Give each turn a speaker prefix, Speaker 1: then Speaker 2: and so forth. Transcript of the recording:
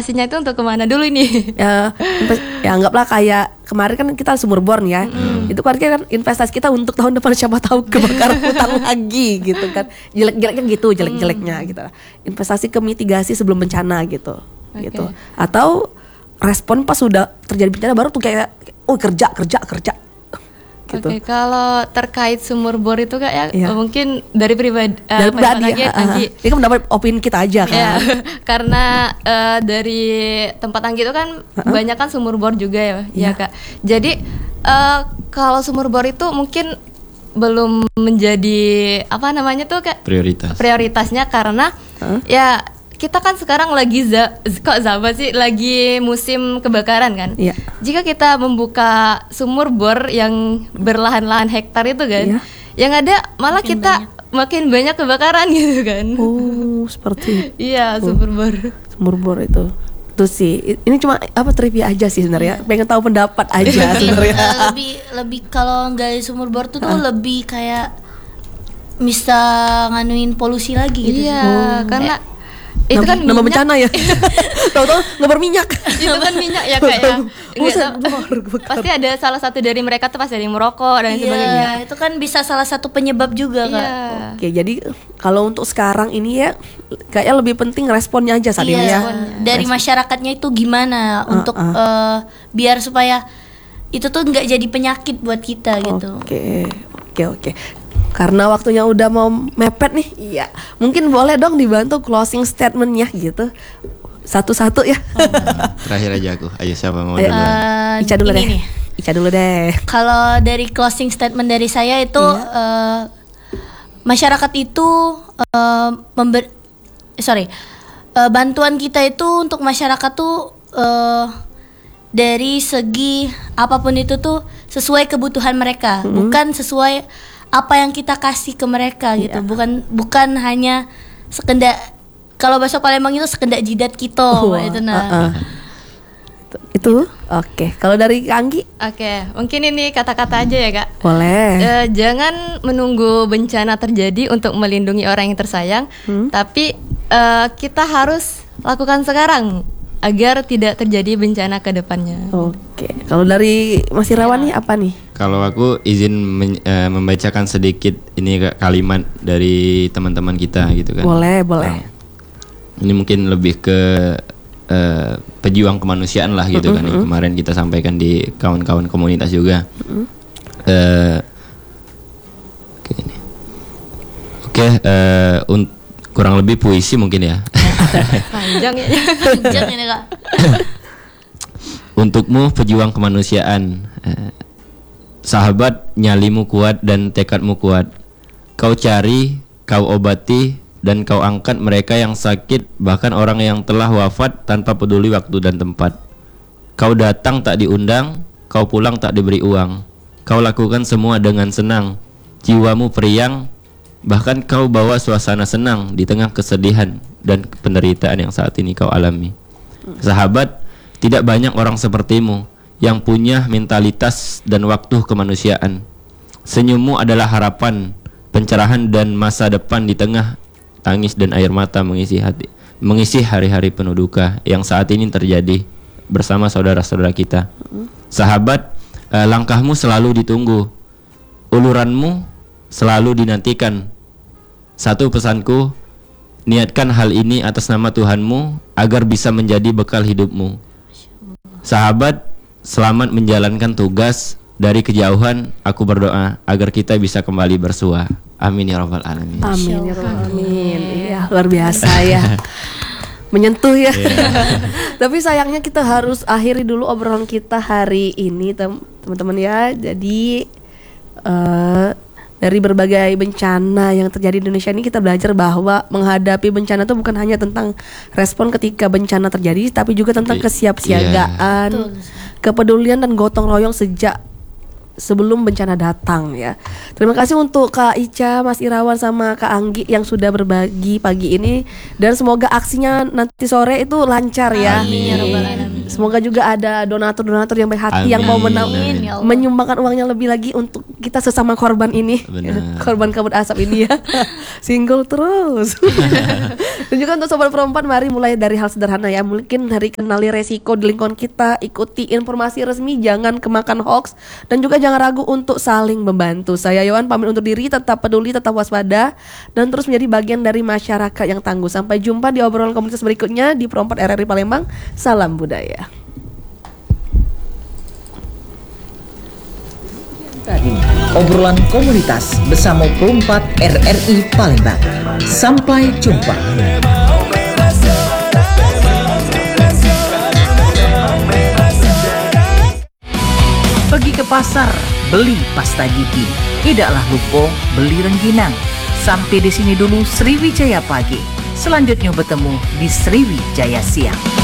Speaker 1: investasinya itu untuk kemana dulu ini?
Speaker 2: Ya anggaplah kayak kemarin kan kita sumur bor nih ya. Itu kan investasi kita untuk tahun depan, siapa tahu kebakaran hutan lagi gitu kan. Jelek-jeleknya gitu, jelek-jeleknya gitu. Investasi ke mitigasi sebelum bencana gitu. Gitu. Atau respon pas sudah terjadi bencana baru tuh kayak kerja gitu.
Speaker 1: Oke, kalau terkait sumur bor itu Kak ya, mungkin dari pribadi
Speaker 2: Anggi. Ini kan mendapat opini kita aja kan.
Speaker 1: Ya, karena dari tempat Anggi itu kan banyak kan sumur bor juga ya Kak. Jadi kalau sumur bor itu mungkin belum menjadi Kak? Prioritasnya karena ya kita kan sekarang lagi lagi musim kebakaran kan. Jika kita membuka sumur bor yang berlahan-lahan hektar itu kan, yang ada malah makin banyak kebakaran gitu kan.
Speaker 2: Seperti
Speaker 1: iya, sumur
Speaker 2: bor itu sih. Ini cuma trivia aja sih sebenarnya. Pengen tahu pendapat aja sebenarnya.
Speaker 3: lebih kalau gali sumur bor tuh lebih kayak bisa nganuin polusi lagi gitu.
Speaker 1: Iya, karena itu kan
Speaker 2: nama bencana ya. Tahu-tahu ngebar minyak.
Speaker 1: Itu kan minyak ya kayak. Pasti ada salah satu dari mereka tuh pasti ada yang merokok dan sebagainya.
Speaker 3: Itu kan bisa salah satu penyebab juga Kak.
Speaker 2: Oke, jadi kalau untuk sekarang ini ya kayaknya lebih penting responnya aja saat ini ya.
Speaker 3: Dari masyarakatnya itu gimana untuk biar supaya itu tuh nggak jadi penyakit buat kita gitu.
Speaker 2: Oke. Karena waktunya udah mau mepet nih, mungkin boleh dong dibantu closing statementnya gitu, satu-satu ya.
Speaker 4: Terakhir aja aku, ayo siapa mau dulu?
Speaker 2: Ica dulu deh.
Speaker 3: Kalau dari closing statement dari saya itu masyarakat itu bantuan kita itu untuk masyarakat tuh dari segi apapun itu tuh sesuai kebutuhan mereka, bukan sesuai apa yang kita kasih ke mereka gitu. Bukan hanya sekedar, kalau bahasa Palembang itu sekedar jidat kita
Speaker 2: itu. Oke. Kalau dari Anggi?
Speaker 1: Oke, mungkin ini kata-kata aja ya Kak.
Speaker 2: Boleh.
Speaker 1: Jangan menunggu bencana terjadi untuk melindungi orang yang tersayang, tapi kita harus lakukan sekarang agar tidak terjadi bencana ke depannya.
Speaker 2: Oke. Kalau dari Mas Irawan nih apa nih?
Speaker 4: Kalau aku izin membacakan sedikit ini kalimat dari teman-teman kita gitu kan.
Speaker 2: Boleh.
Speaker 4: Ini mungkin lebih ke pejuang kemanusiaan lah gitu kan. Yang kemarin kita sampaikan di kawan-kawan komunitas juga. Kurang lebih puisi mungkin ya.
Speaker 1: Panjang ini Kak.
Speaker 4: Untukmu pejuang kemanusiaan, sahabat, nyalimu kuat dan tekadmu kuat. Kau cari, kau obati, dan kau angkat mereka yang sakit, bahkan orang yang telah wafat tanpa peduli waktu dan tempat. Kau datang tak diundang, kau pulang tak diberi uang. Kau lakukan semua dengan senang, jiwamu periang, bahkan kau bawa suasana senang di tengah kesedihan dan penderitaan yang saat ini kau alami. Sahabat, tidak banyak orang sepertimu yang punya mentalitas dan waktu kemanusiaan. Senyummu adalah harapan, pencerahan dan masa depan di tengah tangis dan air mata mengisi hari-hari penuh duka yang saat ini terjadi bersama saudara-saudara kita. Sahabat, langkahmu selalu ditunggu, uluranmu selalu dinantikan. Satu pesanku, niatkan hal ini atas nama Tuhanmu agar bisa menjadi bekal hidupmu. Sahabat, selamat menjalankan tugas. Dari kejauhan aku berdoa agar kita bisa kembali bersua. Amin ya rabbal alamin.
Speaker 2: Amin ya rabbal alamin. Iya, luar biasa ya. Menyentuh ya. Tapi sayangnya kita harus akhiri dulu obrolan kita hari ini teman-teman ya. Jadi dari berbagai bencana yang terjadi di Indonesia ini kita belajar bahwa menghadapi bencana itu bukan hanya tentang respon ketika bencana terjadi, tapi juga tentang kesiapsiagaan, kepedulian dan gotong royong sejak sebelum bencana datang ya. Terima kasih untuk Kak Ica, Mas Irawan sama Kak Anggi yang sudah berbagi pagi ini, dan semoga aksinya nanti sore itu lancar ya.
Speaker 3: Amin.
Speaker 2: Semoga juga ada donatur-donatur yang baik hati yang mau menyumbangkan uangnya lebih lagi untuk kita sesama korban ini. Korban kabut asap ini ya. Single terus. Dan juga untuk sobat perempuan, mari mulai dari hal sederhana ya. Mungkin dari kenali resiko di lingkungan kita, ikuti informasi resmi, jangan kemakan hoax, dan juga jangan ragu untuk saling membantu. Saya Yohan pamit undur diri, tetap peduli, tetap waspada, dan terus menjadi bagian dari masyarakat yang tangguh. Sampai jumpa di obrolan komunitas berikutnya di Perempat RRI Palembang. Salam budaya.
Speaker 5: Tadi obrolan komunitas bersama Perempat RRI Palembang. Sampai jumpa. Pergi ke pasar, beli pasta gigi. Tidaklah lupa beli rengginang. Sampai di sini dulu Sriwijaya Pagi. Selanjutnya bertemu di Sriwijaya Siang.